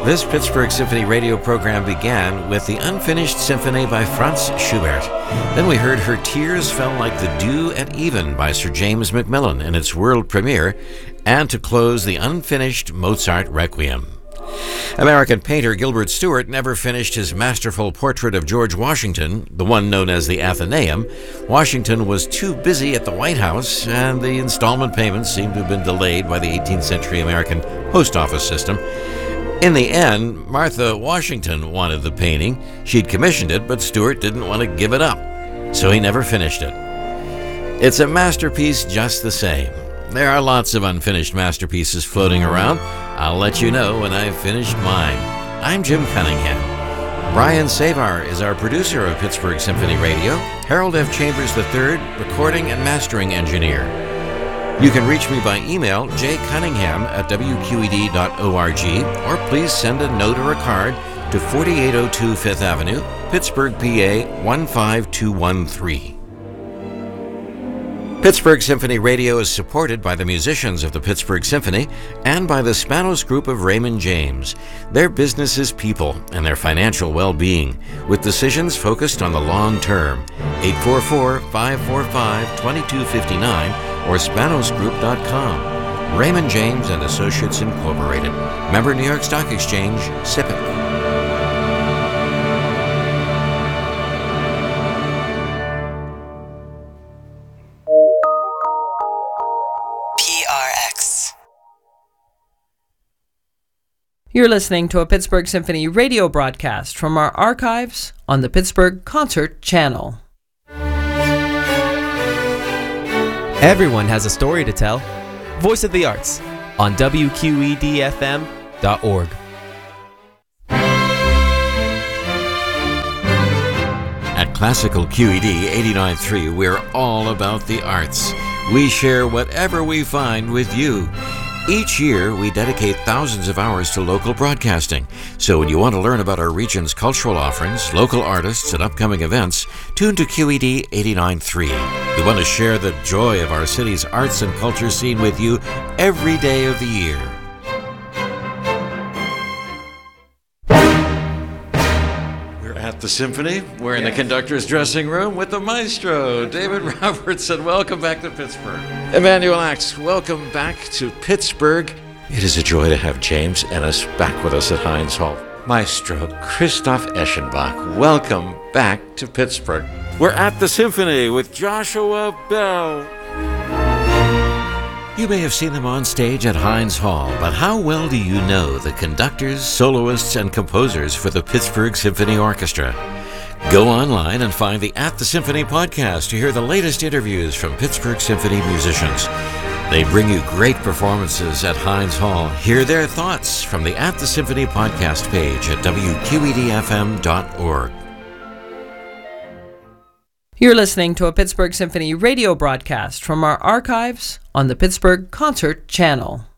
This Pittsburgh Symphony radio program began with the Unfinished Symphony by Franz Schubert. Then we heard Her Tears Fell Like the Dew at Even by Sir James Macmillan in its world premiere, and to close, the unfinished Mozart Requiem. American painter Gilbert Stuart never finished his masterful portrait of George Washington, the one known as the Athenaeum. Washington was too busy at the White House, and the installment payments seemed to have been delayed by the 18th century American post office system. In the end, Martha Washington wanted the painting. She'd commissioned it, but Stuart didn't want to give it up, so he never finished it. It's a masterpiece just the same. There are lots of unfinished masterpieces floating around. I'll let you know when I've finished mine. I'm Jim Cunningham. Brian Savar is our producer of Pittsburgh Symphony Radio. Harold F. Chambers III, recording and mastering engineer. You can reach me by email, jcunningham@wqed.org, or please send a note or a card to 4802 Fifth Avenue, Pittsburgh, PA 15213. Pittsburgh Symphony Radio is supported by the musicians of the Pittsburgh Symphony and by the Spanos Group of Raymond James. Their business is people and their financial well-being, with decisions focused on the long term. 844-545-2259 or spanosgroup.com. Raymond James and Associates Incorporated. Member New York Stock Exchange, SIPC. You're listening to a Pittsburgh Symphony radio broadcast from our archives on the Pittsburgh Concert Channel. Everyone has a story to tell. Voice of the Arts on WQEDFM.org. At Classical QED 89.3, we're all about the arts. We share whatever we find with you. Each year, we dedicate thousands of hours to local broadcasting. So when you want to learn about our region's cultural offerings, local artists, and upcoming events, tune to QED 89.3. We want to share the joy of our city's arts and culture scene with you every day of the year. At the Symphony, we're in the conductor's dressing room with the maestro, David Robertson. Welcome back to Pittsburgh. Emmanuel Axe, welcome back to Pittsburgh. It is a joy to have James Ennis back with us at Heinz Hall. Maestro Christoph Eschenbach, welcome back to Pittsburgh. We're at the Symphony with Joshua Bell. You may have seen them on stage at Heinz Hall, but how well do you know the conductors, soloists, and composers for the Pittsburgh Symphony Orchestra? Go online and find the At the Symphony podcast to hear the latest interviews from Pittsburgh Symphony musicians. They bring you great performances at Heinz Hall. Hear their thoughts from the At the Symphony podcast page at WQEDFM.org. You're listening to a Pittsburgh Symphony radio broadcast from our archives on the Pittsburgh Concert Channel.